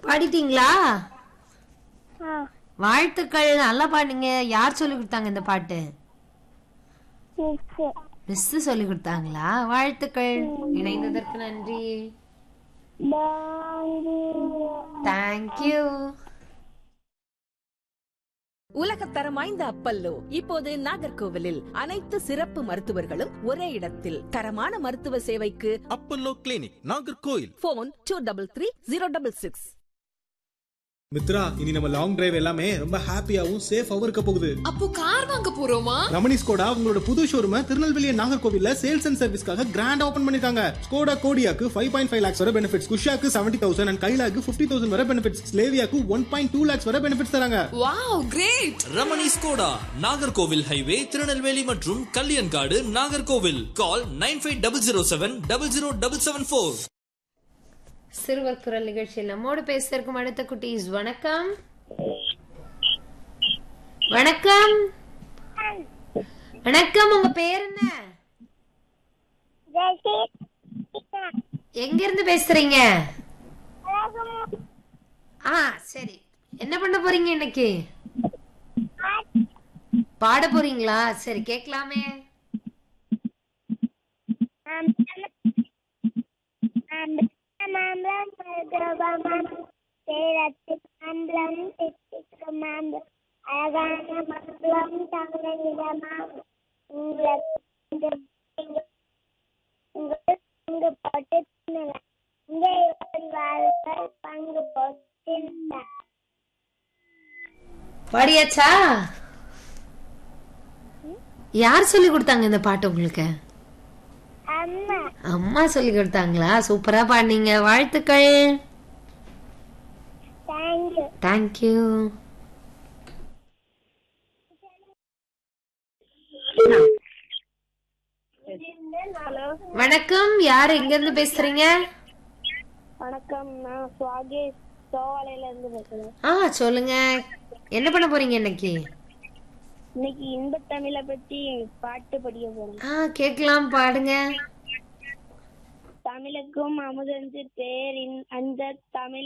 பாடிட்டீங்களா? ஆ வாழ்த்துக்கள், நல்லா பாடுங்க. யார் சொல்லி கொடுத்தாங்க இந்த பாட்டு? மிஸ் மிஸ் சொல்லி கொடுத்தாங்களா? வாழ்த்துக்கள், இணைந்ததற்கு நன்றி. தேங்க்யூ. உலகத்தரம் வாய்ந்த அப்பல்லோ இப்போது நாகர்கோவிலில் அனைத்து சிறப்பு மருத்துவர்களும் ஒரே இடத்தில். தரமான மருத்துவ சேவைக்கு Apollo clinic, Nagercoil. Phone 233066. Mitra, இனி நம்ம லாங் டிரைவ் எல்லாமே ரொம்ப ஹாப்பியாவும் சேஃபாவும் இருக்க போகுது. அப்போ கார் வாங்க போறோமா? ரமணி ஸ்கோடா உங்களோட புது ஷோரூம் திருநெல்வேலி நாகர்கோவில்ல சேல்ஸ் அண்ட் சர்வீஸ்க்காக கிராண்ட் ஓபன் பண்ணிருக்காங்க. ஸ்கோடா கோடியாக்கு 5.5 lakhs வரை பெனிஃபிட்ஸ், குஷாக்கு 70,000 அண்ட் கைலாக்கு 50,000 வரை பெனிஃபிட்ஸ், ஸ்லேவியாக்கு 1.2 lakhs வரை பெனிஃபிட்ஸ் தராங்க. Wow, great. Ramani Skoda, Nagercoil highway, Tirunelveli மற்றும் கல்யாண்காடு, நாகர்கோவில். கால் 9500700774. சிறுவர் குரல் நிகழ்ச்சியில் நம்மோடு பேசுறதுக்கும் அடுத்த குட்டீஸ். வணக்கம். வணக்கம். வணக்கம், உங்க பேர் என்ன? எங்க இருந்து பேசுறீங்க? சரி, என்ன பண்ண போறீங்க இன்னைக்கு? பாட போறீங்களா? சரி, கேட்கலாமே. பாடியாச்சா? யார் சொல்லி கொடுத்தாங்க இந்த பாட்டு உங்களுக்கு? அம்மா சொல்லி கொடுத்தாங்களா? சூப்பரா பாடுனீங்க, வாழ்த்துக்கள். தேங்க்யூ. வணக்கம், யார் எங்க இருந்து பேசுறீங்க? வணக்கம், நான் சுவாகேஷ் சோவாலையில இருந்து பேசுறேன். சொல்லுங்க, என்ன பண்ண போறீங்க இன்னைக்கு? இன்னைக்கு இன்பத் தமிழை பத்தி பாட்டு படிக்க போறேன். கேட்கலாம், பாடுங்க. தமிழுக்கும் அமுதென்று பேரின் அந்த தமிழ்